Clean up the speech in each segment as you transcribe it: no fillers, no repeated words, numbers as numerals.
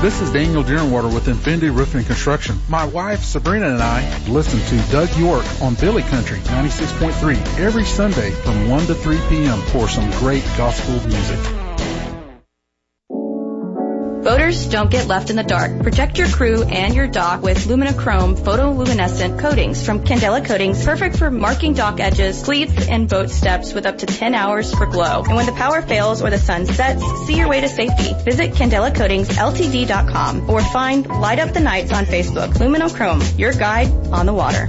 This is Daniel Deerenwater with Infinity Roofing and Construction. My wife, Sabrina, and I listen to Doug York on Billy Country 96.3 every Sunday from 1 to 3 p.m. for some great gospel music. Boaters, don't get left in the dark. Protect your crew and your dock with Luminochrome photoluminescent coatings from Candela Coatings, perfect for marking dock edges, cleats, and boat steps with up to 10 hours for glow. And when the power fails or the sun sets, see your way to safety. Visit CandelaCoatingsLTD.com or find Light Up the Nights on Facebook. Luminochrome, your guide on the water.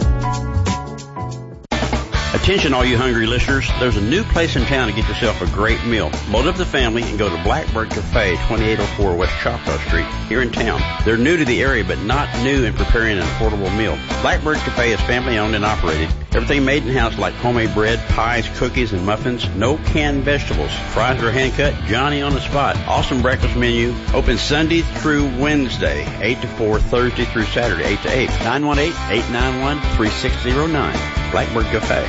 Attention all you hungry listeners, there's a new place in town to get yourself a great meal. Load up the family and go to Blackbird Cafe, 2804 West Choctaw Street, here in town. They're new to the area, but not new in preparing an affordable meal. Blackbird Cafe is family owned and operated. Everything made in-house like homemade bread, pies, cookies, and muffins. No canned vegetables. Fries are hand-cut, Johnny on the spot. Awesome breakfast menu. Open Sunday through Wednesday, 8 to 4, Thursday through Saturday, 8 to 8. 918-891-3609. Blackbird Cafe.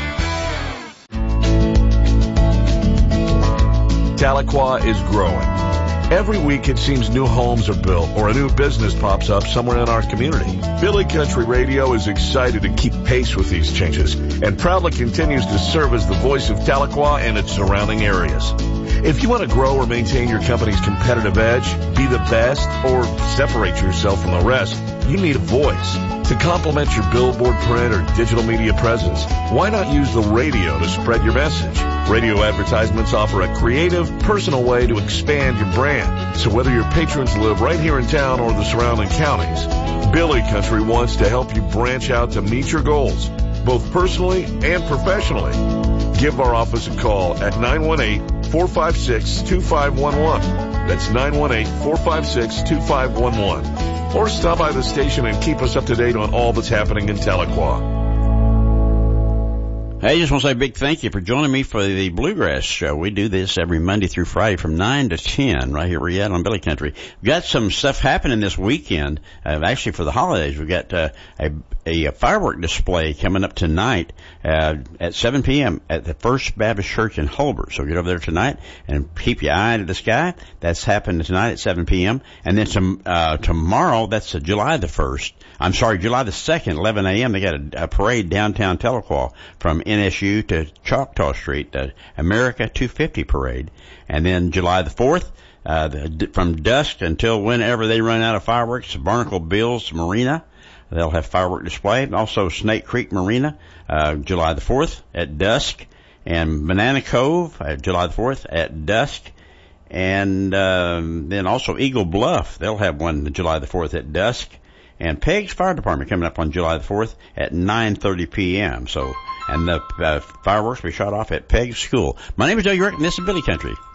Tahlequah is growing. Every week it seems new homes are built or a new business pops up somewhere in our community. Billy Country Radio is excited to keep pace with these changes and proudly continues to serve as the voice of Tahlequah and its surrounding areas. If you want to grow or maintain your company's competitive edge, be the best, or separate yourself from the rest, you need a voice. To complement your billboard, print, or digital media presence, why not use the radio to spread your message? Radio advertisements offer a creative, personal way to expand your brand. So whether your patrons live right here in town or the surrounding counties, Billy Country wants to help you branch out to meet your goals, both personally and professionally. Give our office a call at 918-456-2511. That's 918-456-2511. Or stop by the station and keep us up to date on all that's happening in Tahlequah. Hey, I just want to say a big thank you for joining me for the Bluegrass Show. We do this every Monday through Friday from 9 to 10 right here where you're at on Billy Country. We've got some stuff happening this weekend. Actually, for the holidays, we've got a firework display coming up tonight at 7 p.m. at the First Baptist Church in Holbert. So get over there tonight and keep your eye to the sky. That's happening tonight at 7 p.m. And then tomorrow, that's July the 1st. I'm sorry, July the 2nd, 11 a.m., they got a parade downtown Tahlequah from NSU to Choctaw Street, the America 250 parade. And then July the 4th, from dusk until whenever they run out of fireworks, Barnacle Bills Marina, they'll have firework display. And also Snake Creek Marina, July the 4th at dusk. And Banana Cove, July the 4th at dusk. And then also Eagle Bluff, they'll have one July the 4th at dusk. And Pegg's Fire Department coming up on July the 4th at 9:30 p.m. So, and the fireworks will be shot off at Pegg's School. My name is Doug York, and this is Billy Country.